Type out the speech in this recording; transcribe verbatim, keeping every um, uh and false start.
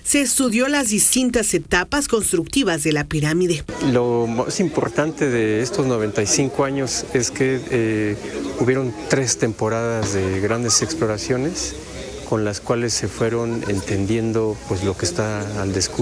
se estudió las distintas etapas constructivas de la pirámide. Lo más importante de estos noventa y cinco años es que eh, hubieron tres temporadas de grandes exploraciones con las cuales se fueron entendiendo pues, lo que está al descubierto.